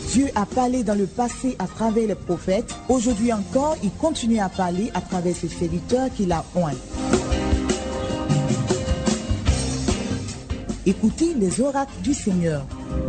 Dieu a parlé dans le passé à travers les prophètes. Aujourd'hui encore, il continue à parler à travers ses serviteurs qu'il a oints. Écoutez les oracles du Seigneur.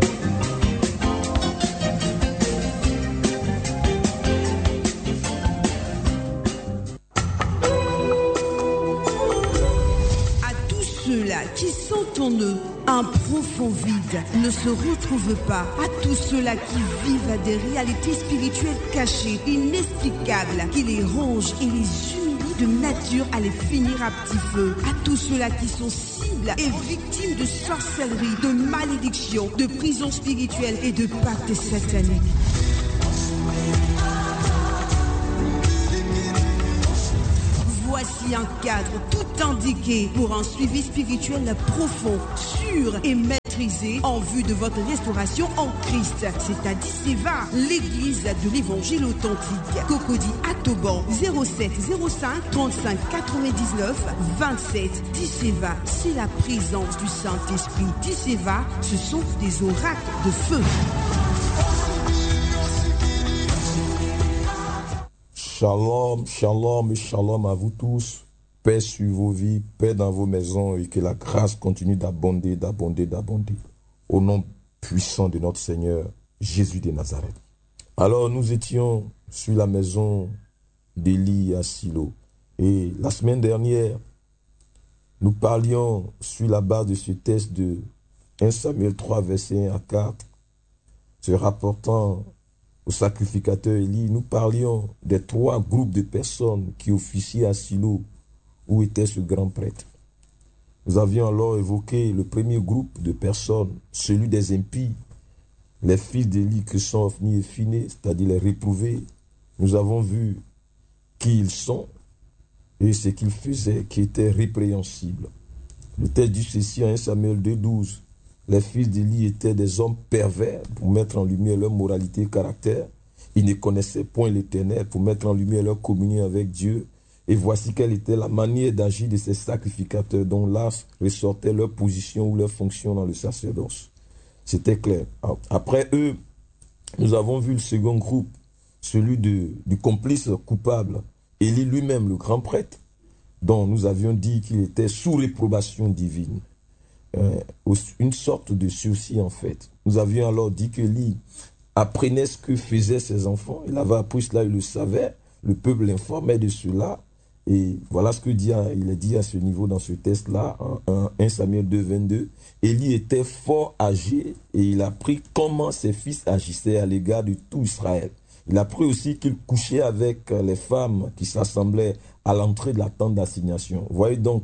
Ceux-là qui sentent en eux un profond vide ne se retrouvent pas. À tous ceux-là qui vivent à des réalités spirituelles cachées, inexplicables, qui les rongent et les humilient de nature à les finir à petit feu. À tous ceux-là qui sont cibles et victimes de sorcellerie, de malédiction, de prison spirituelle et de pactes sataniques. Voici un cadre tout indiqué pour un suivi spirituel profond, sûr et maîtrisé en vue de votre restauration en Christ. C'est à Disseva, l'église de l'évangile authentique. Cocody à Toban, 07 05 35 99 27. Disseva, c'est la présence du Saint-Esprit. Disseva, ce sont des oracles de feu. Shalom, shalom et shalom à vous tous. Paix sur vos vies, paix dans vos maisons et que la grâce continue d'abonder, d'abonder, d'abonder. Au nom puissant de notre Seigneur, Jésus de Nazareth. Alors nous étions sur la maison d'Élie à Silo. Et la semaine dernière, nous parlions sur la base de ce texte de 1 Samuel 3, verset 1 à 4, se rapportant au sacrificateur Élie, nous parlions des 3 groupes de personnes qui officiaient à Silo, où était ce grand prêtre. Nous avions alors évoqué le premier groupe de personnes, celui des impies, les fils d'Élie que sont Ophni et Phiné, c'est-à-dire les réprouvés. Nous avons vu qui ils sont et ce qu'ils faisaient qui était répréhensible. Le texte dit ceci en 1 Samuel 2,12. Les fils d'Élie étaient des hommes pervers pour mettre en lumière leur moralité et caractère. Ils ne connaissaient point l'Éternel pour mettre en lumière leur communion avec Dieu. Et voici quelle était la manière d'agir de ces sacrificateurs dont là ressortait leur position ou leur fonction dans le sacerdoce. C'était clair. Après eux, nous avons vu le second groupe, celui du complice coupable, Élie lui-même, le grand prêtre, dont nous avions dit qu'il était sous réprobation divine. Une sorte de sursis en fait. Nous avions alors dit que Élie apprenait ce que faisaient ses enfants. Il avait appris cela, il le savait. Le peuple l'informait de cela. Et voilà ce que il est dit à ce niveau dans ce texte-là, en 1 Samuel 2, 22. Élie était fort âgé et il a appris comment ses fils agissaient à l'égard de tout Israël. Il a appris aussi qu'il couchait avec les femmes qui s'assemblaient à l'entrée de la tente d'assignation. Vous voyez donc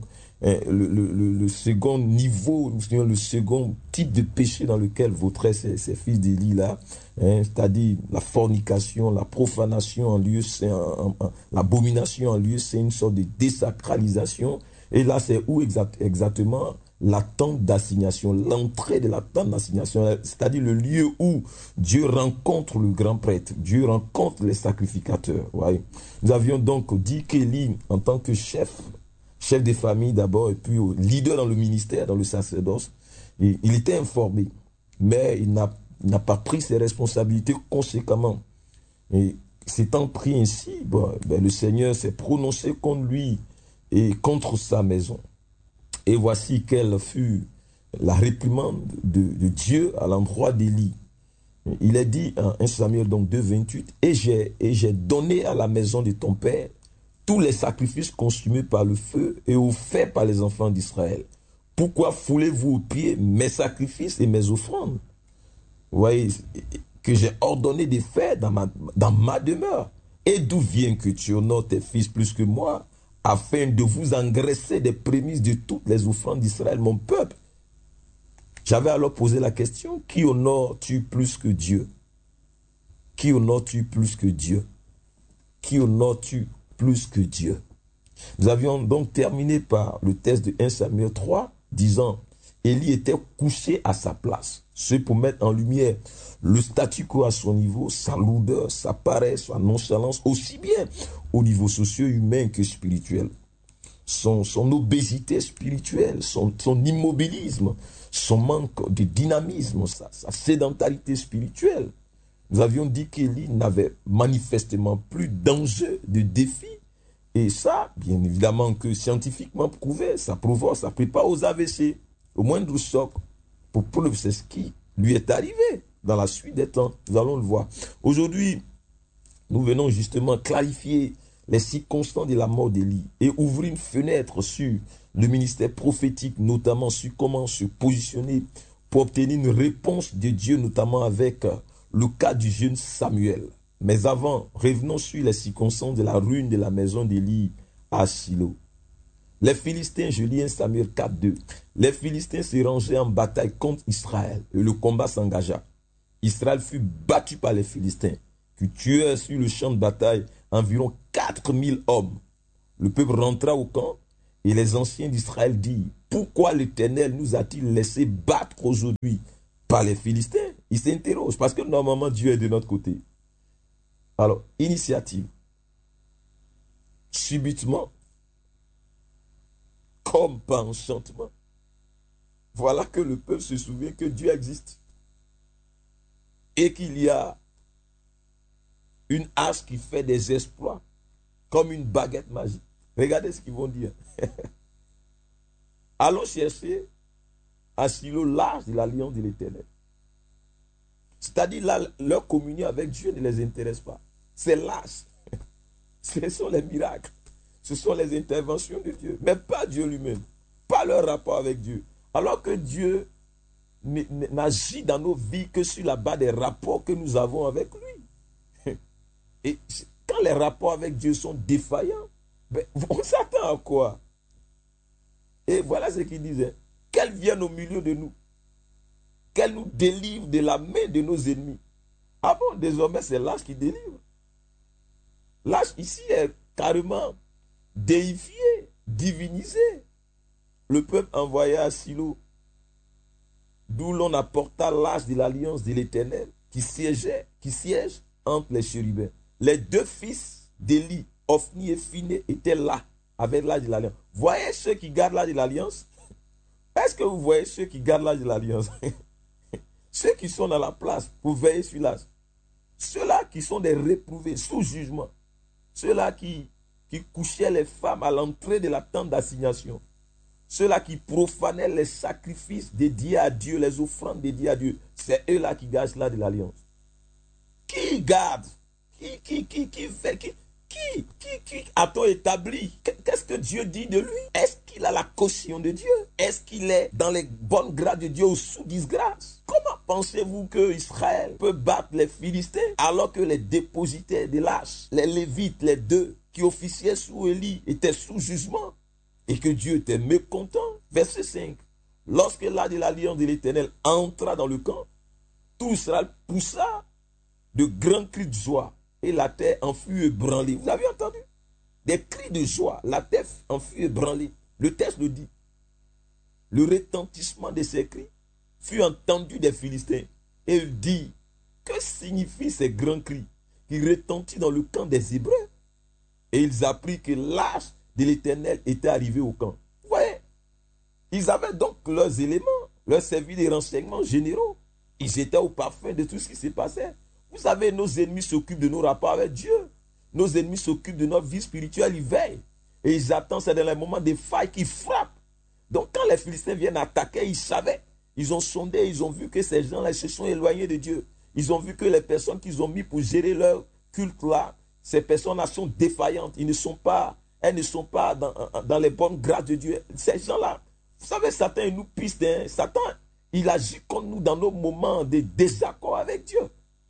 le second niveau, le second type de péché dans lequel vautraient ces fils d'Élie là, c'est-à-dire la fornication, la profanation en lieu, l'abomination en lieu, c'est une sorte de désacralisation. Et là, c'est où exactement? La tente d'assignation, l'entrée de la tente d'assignation, c'est-à-dire le lieu où Dieu rencontre le grand prêtre, Dieu rencontre les sacrificateurs. Ouais. Nous avions donc dit qu'Élie, en tant que chef de famille d'abord, et puis leader dans le ministère, dans le sacerdoce, il était informé, mais il n'a pas pris ses responsabilités conséquemment. Et s'étant pris ainsi, le Seigneur s'est prononcé contre lui et contre sa maison. Et voici quelle fut la réprimande de Dieu à l'endroit d'Élie. Il est dit en 1 Samuel 2, 28, « Et j'ai donné à la maison de ton père tous les sacrifices consumés par le feu et offerts par les enfants d'Israël. Pourquoi foulez-vous aux pieds mes sacrifices et mes offrandes? » Vous voyez, que j'ai ordonné de faire dans ma demeure. Et d'où vient que tu honores tes fils plus que moi, afin de vous engraisser des prémices de toutes les offrandes d'Israël, mon peuple? J'avais alors posé la question, qui honores-tu plus que Dieu? Qui honores-tu plus que Dieu? Qui honores-tu plus que Dieu? Nous avions donc terminé par le texte de 1 Samuel 3, disant, Élie était couché à sa place. C'est pour mettre en lumière le statu quo à son niveau, sa lourdeur, sa paresse, sa nonchalance, aussi bien au niveau socio-humain que spirituel. Son obésité spirituelle, son immobilisme, son manque de dynamisme, sa sédentarité spirituelle. Nous avions dit qu'Élie n'avait manifestement plus d'enjeu, de défi. Et ça, bien évidemment que scientifiquement prouvé, ça provoque, ça prépare aux AVC, au moindre choc. Pour preuve, c'est ce qui lui est arrivé dans la suite des temps. Nous allons le voir. Aujourd'hui, nous venons justement clarifier les circonstances de la mort d'Élie et ouvrir une fenêtre sur le ministère prophétique, notamment sur comment se positionner pour obtenir une réponse de Dieu, notamment avec le cas du jeune Samuel. Mais avant, revenons sur les circonstances de la ruine de la maison d'Élie à Shilo. Les Philistins, je lis 1 Samuel 4:2. Les Philistins se rangeaient en bataille contre Israël et le combat s'engagea. Israël fut battu par les Philistins, qui tuèrent sur le champ de bataille environ 4000 hommes. Le peuple rentra au camp et les anciens d'Israël dirent: pourquoi l'Éternel nous a-t-il laissé battre aujourd'hui par les Philistins? Ils s'interrogent parce que normalement Dieu est de notre côté. Alors, initiative. Subitement, comme par enchantement, voilà que le peuple se souvient que Dieu existe et qu'il y a une hache qui fait des exploits comme une baguette magique. Regardez ce qu'ils vont dire. Allons chercher à Shilo l'âge de l'alliance de l'Éternel. C'est-à-dire là, leur communion avec Dieu ne les intéresse pas. C'est l'âge. Ce sont les miracles. Ce sont les interventions de Dieu. Mais pas Dieu lui-même. Pas leur rapport avec Dieu. Alors que Dieu n'agit dans nos vies que sur la base des rapports que nous avons avec lui. Et quand les rapports avec Dieu sont défaillants, ben, on s'attend à quoi? Et voilà ce qu'il disait. Qu'elle vienne au milieu de nous. Qu'elle nous délivre de la main de nos ennemis. Ah bon, désormais c'est l'âge qui délivre. L'âge ici est carrément déifié, divinisé. Le peuple envoya à Shilo, d'où l'on apporta l'âge de l'alliance de l'Éternel, qui siège entre les chérubins. Les deux fils d'Élie, Ophni et Phiné, étaient là, avec l'âge de l'alliance. Voyez ceux qui gardent l'âge de l'alliance? Est-ce que vous voyez ceux qui gardent l'âge de l'alliance? Ceux qui sont dans la place pour veiller sur l'âge. Ceux-là qui sont des réprouvés sous jugement. Ceux-là qui couchaient les femmes à l'entrée de la tente d'assignation. Ceux-là qui profanaient les sacrifices dédiés à Dieu, les offrandes dédiées à Dieu. C'est eux-là qui gardent l'âge de l'alliance. Qui garde? Qui fait? Qui a-t-on établi? Qu'est-ce que Dieu dit de lui? Est-ce qu'il a la caution de Dieu? Est-ce qu'il est dans les bonnes grâces de Dieu ou sous disgrâce? Comment pensez-vous que Israël peut battre les Philistins alors que les dépositaires de l'âge, les Lévites, les deux qui officiaient sous Élie étaient sous jugement et que Dieu était mécontent? Verset 5. Lorsque l'âge de l'alliance de l'Éternel entra dans le camp, tout Israël poussa de grands cris de joie. Et la terre en fut ébranlée. Vous avez entendu? Des cris de joie. La terre en fut ébranlée. Le texte le dit. Le retentissement de ces cris fut entendu des Philistins. Et il dit, que signifient ces grands cris qui retentissent dans le camp des Hébreux? Et ils apprirent que l'âge de l'Éternel était arrivé au camp. Vous voyez? Ils avaient donc leurs éléments, leur service de renseignements généraux. Ils étaient au parfum de tout ce qui se passait. Vous savez, nos ennemis s'occupent de nos rapports avec Dieu. Nos ennemis s'occupent de notre vie spirituelle, ils veillent. Et ils attendent, c'est dans les moments de faille qu'ils frappent. Donc quand les Philistins viennent attaquer, ils savaient. Ils ont sondé, ils ont vu que ces gens-là se sont éloignés de Dieu. Ils ont vu que les personnes qu'ils ont mis pour gérer leur culte-là, ces personnes-là sont défaillantes. Elles ne sont pas dans les bonnes grâces de Dieu. Ces gens-là, vous savez, Satan, il nous piste. Hein? Satan, il agit contre nous dans nos moments de désaccord avec Dieu.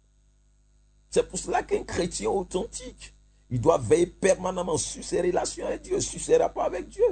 C'est pour cela qu'un chrétien authentique, il doit veiller permanemment sur ses relations avec Dieu, sur ses rapports avec Dieu.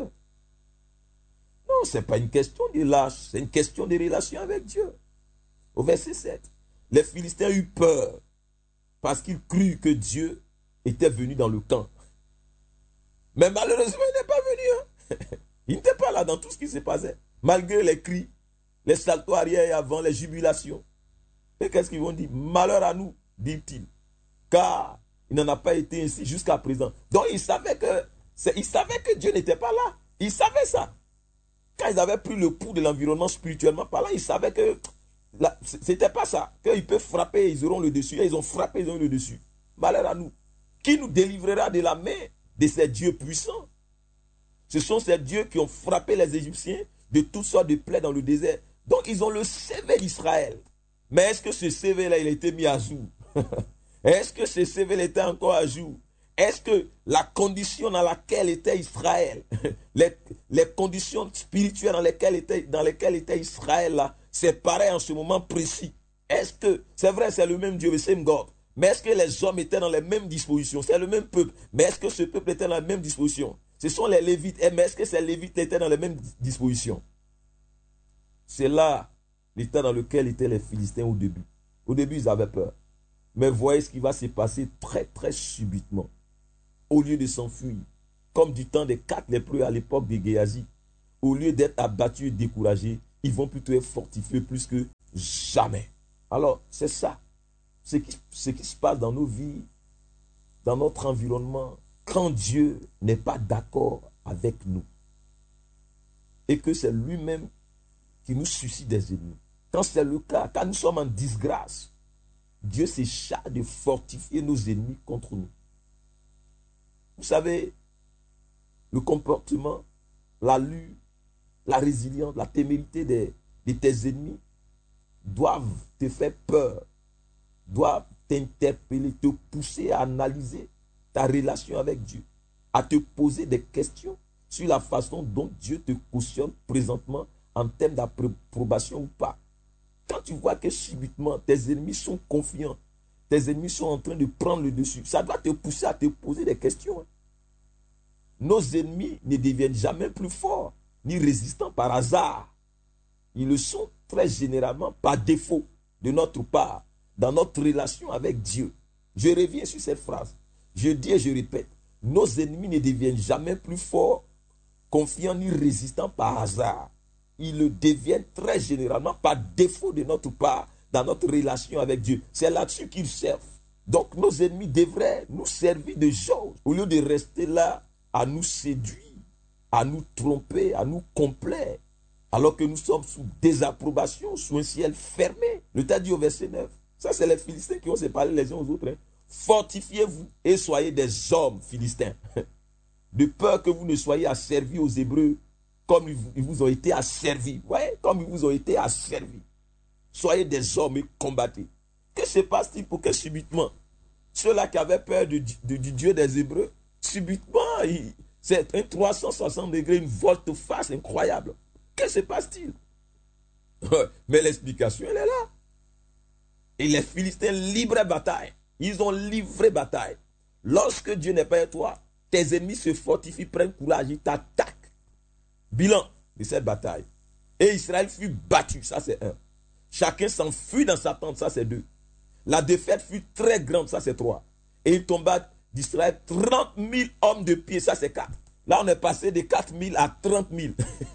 Non, ce n'est pas une question de lâche, c'est une question de relation avec Dieu. Au verset 7, les Philistins eurent peur parce qu'ils crurent que Dieu était venu dans le camp. Mais malheureusement, il n'est pas venu. Hein? Il n'était pas là dans tout ce qui se passait. Malgré les cris, les saltos arrière et avant, les jubilations. Et qu'est-ce qu'ils vont dire? Malheur à nous, dit-il. Car il n'en a pas été ainsi jusqu'à présent. Donc ils savaient que Dieu n'était pas là. Ils savaient ça. Quand ils avaient pris le pouls de l'environnement spirituellement parlant, ils savaient que C'était pas ça. Qu'ils peuvent frapper, ils auront le dessus. Et ils ont frappé, ils ont eu le dessus. Malheur à nous. Qui nous délivrera de la main de ces dieux puissants? Ce sont ces dieux qui ont frappé les Égyptiens de toutes sortes de plaies dans le désert. Donc ils ont le CV d'Israël. Mais est-ce que ce CV-là, il a été mis à jour? Est-ce que ce CV-là était encore à jour? Est-ce que la condition dans laquelle était Israël, les conditions spirituelles dans lesquelles était Israël, là, c'est pareil en ce moment précis? Est-ce que, c'est vrai, c'est le même Dieu, le same God, mais est-ce que les hommes étaient dans les mêmes dispositions? C'est le même peuple, mais est-ce que ce peuple était dans la même disposition? Ce sont les Lévites, mais est-ce que ces Lévites étaient dans les mêmes dispositions? C'est là l'état dans lequel étaient les Philistins au début. Au début, ils avaient peur. Mais voyez ce qui va se passer très, très subitement. Au lieu de s'enfuir, comme du temps des 4 lépreux à l'époque de Géasi, au lieu d'être abattus et découragés, ils vont plutôt être fortifiés plus que jamais. Alors, c'est ça. Ce qui se passe dans nos vies, dans notre environnement, quand Dieu n'est pas d'accord avec nous. Et que c'est lui-même qui nous suscite des ennemis. Quand c'est le cas, quand nous sommes en disgrâce, Dieu se charge de fortifier nos ennemis contre nous. Vous savez, le comportement, la lutte, la résilience, la témérité de tes ennemis doivent te faire peur, doivent t'interpeller, te pousser à analyser ta relation avec Dieu, à te poser des questions sur la façon dont Dieu te cautionne présentement en termes d'approbation ou pas. Quand tu vois que subitement tes ennemis sont confiants, tes ennemis sont en train de prendre le dessus, ça doit te pousser à te poser des questions. Nos ennemis ne deviennent jamais plus forts, ni résistants par hasard. Ils le sont très généralement par défaut de notre part, dans notre relation avec Dieu. Je reviens sur cette phrase. Je dis et je répète, nos ennemis ne deviennent jamais plus forts, confiants ni résistants par hasard. Ils le deviennent très généralement par défaut de notre part dans notre relation avec Dieu. C'est là-dessus qu'ils servent. Donc nos ennemis devraient nous servir de choses au lieu de rester là à nous séduire, à nous tromper, à nous complaire, alors que nous sommes sous désapprobation, sous un ciel fermé. Le texte dit au verset 9, ça c'est les Philistins qui ont séparé les uns aux autres. Fortifiez-vous et soyez des hommes philistins, de peur que vous ne soyez asservis aux Hébreux comme ils vous ont été asservis. Ouais, comme ils vous ont été asservis. Soyez des hommes et combattez. Que se passe-t-il pour que subitement, ceux-là qui avaient peur du Dieu des Hébreux, subitement, c'est un 360 degrés, une volte-face incroyable. Que se passe-t-il? Mais l'explication, elle est là. Et les Philistins livrent bataille. Ils ont livré bataille. Lorsque Dieu n'est pas avec toi, tes ennemis se fortifient, prennent courage, ils t'attaquent. Bilan de cette bataille. Et Israël fut battu, ça c'est 1. Chacun s'enfuit dans sa tente, ça c'est 2. La défaite fut très grande, ça c'est 3. Et il tomba d'Israël 30 000 hommes de pied, ça c'est 4. Là on est passé de 4 000 à 30 000.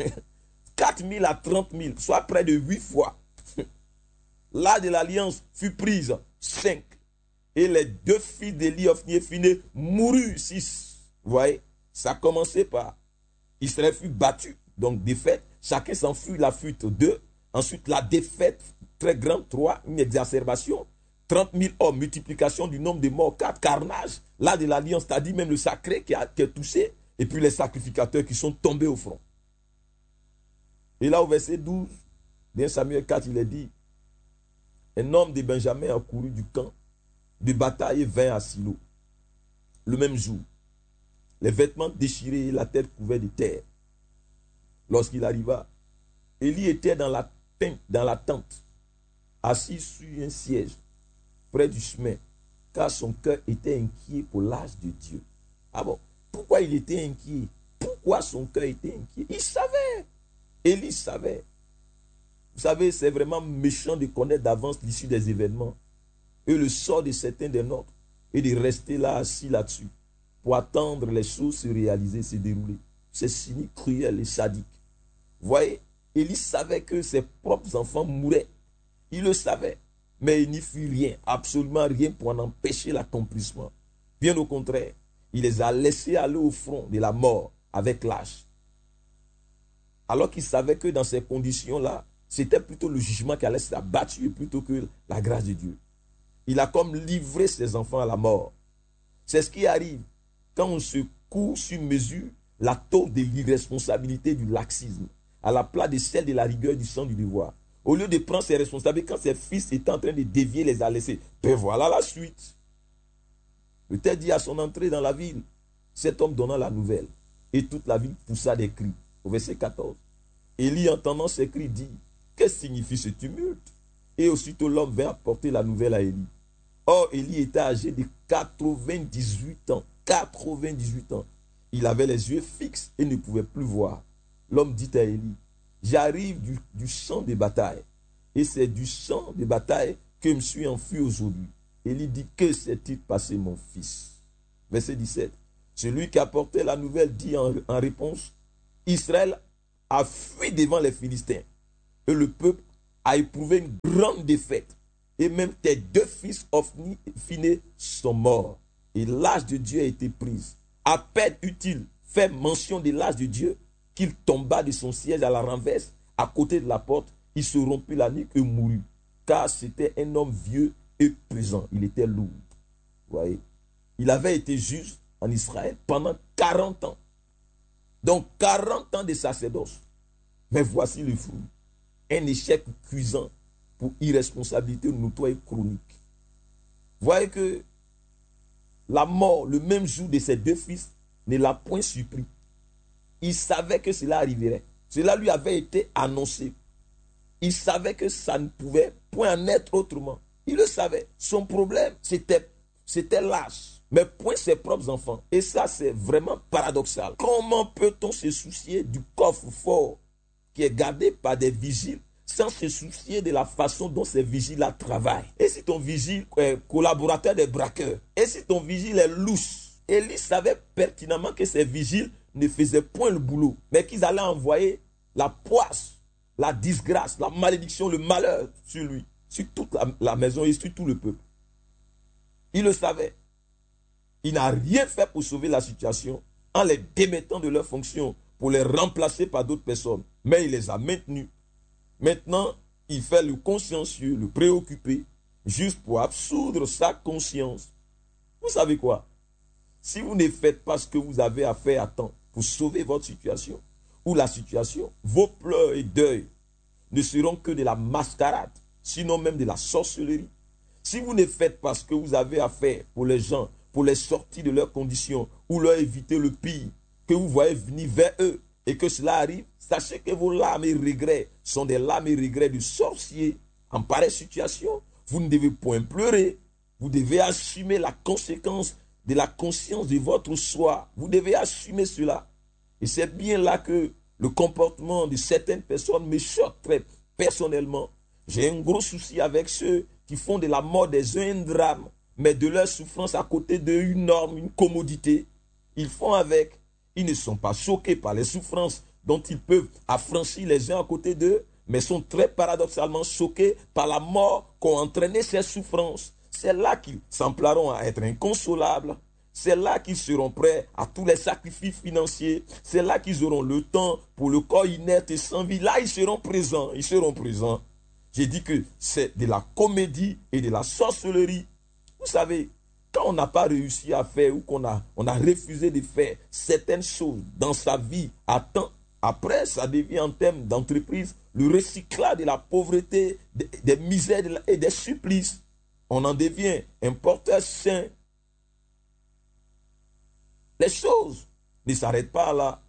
4 000 à 30 000, soit près de 8 fois. L'âge de l'alliance fut prise, 5. Et les 2 fils d'Élie, Ophni et Phiné, moururent, 6. Vous voyez, ça a commencé par Israël fut battu, donc défaite. Chacun s'enfuit, la fuite, 2. Ensuite, la défaite très grande, 3. Une exacerbation. 30 000 hommes, multiplication du nombre de morts, 4. Carnage. Là de l'alliance, c'est-à-dire même le sacré qui est touché. Et puis les sacrificateurs qui sont tombés au front. Et là au verset 12, dans Samuel 4, il est dit, un homme de Benjamin a couru du camp de bataille et vint à Silo. Le même jour. Les vêtements déchirés et la tête couverte de terre. Lorsqu'il arriva, Élie était dans la tente, assis sur un siège, près du chemin, car son cœur était inquiet pour l'âge de Dieu. Ah bon, pourquoi il était inquiet? Pourquoi son cœur était inquiet? Il savait. Élie savait. Vous savez, c'est vraiment méchant de connaître d'avance l'issue des événements et le sort de certains des nôtres et de rester là, assis là-dessus, pour attendre les choses se réaliser, se dérouler. C'est cynique, cruel et sadique. Vous voyez, Élie savait que ses propres enfants mouraient. Il le savait. Mais il n'y fit rien, absolument rien pour en empêcher l'accomplissement. Bien au contraire, il les a laissés aller au front de la mort avec l'âge. Alors qu'il savait que dans ces conditions-là, c'était plutôt le jugement qui allait s'abattre plutôt que la grâce de Dieu. Il a comme livré ses enfants à la mort. C'est ce qui arrive quand on se court sur mesure la taupe de l'irresponsabilité, du laxisme, à la place de celle de la rigueur, du sang, du devoir. Au lieu de prendre ses responsabilités quand ses fils étaient en train de dévier, les a laissés. Ben voilà la suite. Le texte dit à son entrée dans la ville, cet homme donna la nouvelle. Et toute la ville poussa des cris. Au verset 14. Élie, entendant ces cris, dit, qu'est-ce que signifie ce tumulte? Et aussitôt l'homme vint apporter la nouvelle à Élie. Or, Élie était âgé de 98 ans. 98 ans. Il avait les yeux fixes et ne pouvait plus voir. L'homme dit à Élie, j'arrive du champ de bataille. Et c'est du champ de bataille que je me suis enfui aujourd'hui. Élie dit, que s'est-il passé, mon fils? Verset 17. Celui qui apportait la nouvelle dit en réponse, Israël a fui devant les Philistins. Et le peuple a éprouvé une grande défaite. Et même tes 2 fils Ophni et Phiné sont morts. Et l'âge de Dieu a été prise. À peine eut-il fait mention de l'âge de Dieu qu'il tomba de son siège à la renverse, à côté de la porte. Il se rompit la nuque et mourut. Car c'était un homme vieux et pesant. Il était lourd. Vous voyez? Il avait été juge en Israël pendant 40 ans. Donc 40 ans de sacerdoce. Mais voici le fruit. Un échec cuisant pour irresponsabilité notoire et chronique. Vous voyez que la mort, le même jour de ses 2 fils, ne l'a point surpris. Il savait que cela arriverait. Cela lui avait été annoncé. Il savait que ça ne pouvait point en être autrement. Il le savait. Son problème, c'était l'âge. Mais point ses propres enfants. Et ça, c'est vraiment paradoxal. Comment peut-on se soucier du coffre-fort qui est gardé par des vigiles sans se soucier de la façon dont ces vigiles-là travaillent? Et si ton vigile est collaborateur des braqueurs? Et si ton vigile est louche? Élie savait pertinemment que ces vigiles ne faisaient point le boulot, mais qu'ils allaient envoyer la poisse, la disgrâce, la malédiction, le malheur sur lui, sur toute la maison et sur tout le peuple. Il le savait. Il n'a rien fait pour sauver la situation en les démettant de leurs fonctions pour les remplacer par d'autres personnes. Mais il les a maintenus. Maintenant, il fait le consciencieux, le préoccupé, juste pour absoudre sa conscience. Vous savez quoi? Si vous ne faites pas ce que vous avez à faire à temps pour sauver votre situation ou la situation, vos pleurs et deuils ne seront que de la mascarade, sinon même de la sorcellerie. Si vous ne faites pas ce que vous avez à faire pour les gens, pour les sortir de leurs conditions ou leur éviter le pire que vous voyez venir vers eux et que cela arrive, sachez que vos larmes et regrets sont des larmes et regrets du sorcier. En pareille situation, vous ne devez point pleurer. Vous devez assumer la conséquence de la conscience de votre soi. Vous devez assumer cela. Et c'est bien là que le comportement de certaines personnes me choque très personnellement. J'ai un gros souci avec ceux qui font de la mort des uns un drame, mais de leur souffrance à côté d'eux une norme, une commodité. Ils font avec. Ils ne sont pas choqués par les souffrances dont ils peuvent affranchir les uns à côté d'eux, mais sont très paradoxalement choqués par la mort qu'ont entraîné ces souffrances. C'est là qu'ils s'emploieront à être inconsolables. C'est là qu'ils seront prêts à tous les sacrifices financiers. C'est là qu'ils auront le temps pour le corps inerte et sans vie. Là, ils seront présents. Ils seront présents. J'ai dit que c'est de la comédie et de la sorcellerie. Vous savez, quand on n'a pas réussi à faire ou qu'on a refusé de faire certaines choses dans sa vie à temps, après, ça devient en termes d'entreprise le recyclage de la pauvreté, des misères et des supplices. On en devient un porteur saint. Les choses ne s'arrêtent pas là.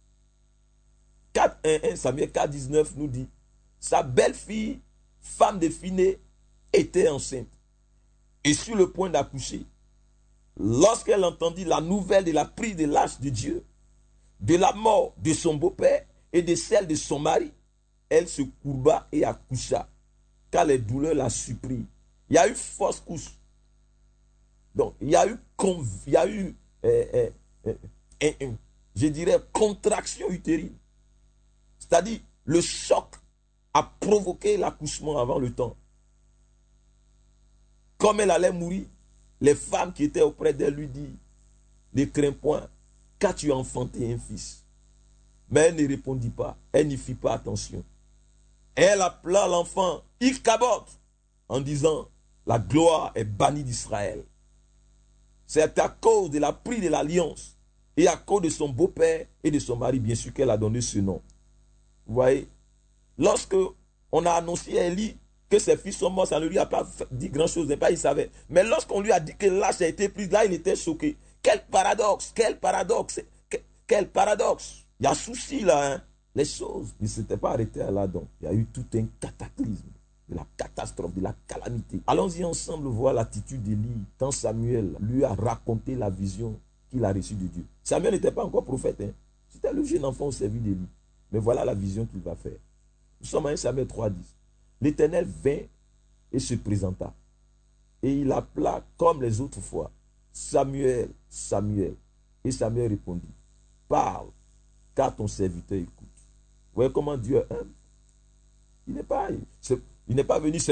4.1 Samuel 4.19 nous dit, sa belle-fille, femme de Phiné, était enceinte et sur le point d'accoucher. Lorsqu'elle entendit la nouvelle de la prise de l'âge de Dieu, de la mort de son beau-père et de celle de son mari, elle se courba et accoucha, car les douleurs la surprirent. Il y a eu fausse couche. Donc, il y a eu je dirais, contraction utérine. C'est-à-dire, le choc a provoqué l'accouchement avant le temps. Comme elle allait mourir, les femmes qui étaient auprès d'elle lui disent, ne crains point, car tu as enfanté un fils. Mais elle ne répondit pas, elle n'y fit pas attention. Elle appela l'enfant Ichabod en disant, la gloire est bannie d'Israël. C'est à cause de la prise de l'alliance et à cause de son beau-père et de son mari, bien sûr, qu'elle a donné ce nom. Vous voyez, lorsque on a annoncé à Élie que ses fils sont morts, ça ne lui a pas dit grand-chose, pas il savait. Mais lorsqu'on lui a dit que l'âge a été pris, là, il était choqué. Quel paradoxe, quel paradoxe, quel paradoxe. Il y a un souci là, hein. Les choses ne s'étaient pas arrêtées à là-dedans. Il y a eu tout un cataclysme, de la catastrophe, de la calamité. Allons-y ensemble voir l'attitude d'Élie quand Samuel lui a raconté la vision qu'il a reçue de Dieu. Samuel n'était pas encore prophète, hein. C'était le jeune enfant au service d'Élie. Mais voilà la vision qu'il va faire. Nous sommes à 1 Samuel 3,10. L'Éternel vint et se présenta. Et il appela comme les autres fois, Samuel, Samuel. Et Samuel répondit, parle, car ton serviteur écoute. Vous voyez comment Dieu aime. Il n'est pas venu